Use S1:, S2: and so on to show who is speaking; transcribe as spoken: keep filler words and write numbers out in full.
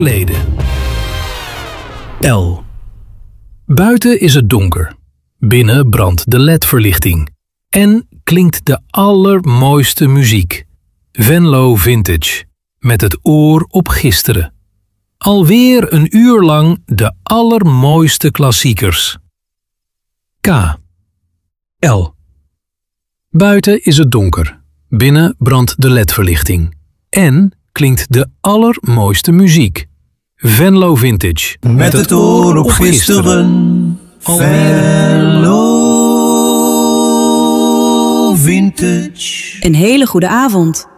S1: Leden. L. Buiten is het donker. Binnen brandt de L E D-verlichting. En klinkt de allermooiste muziek. Venlo Vintage. Met het oor op gisteren. Alweer een uur lang de allermooiste klassiekers. K. L. Buiten is het donker. Binnen brandt de L E D-verlichting. En klinkt de allermooiste muziek. Venlo Vintage.
S2: Met het oor op gisteren. Venlo Vintage.
S3: Een hele goede avond.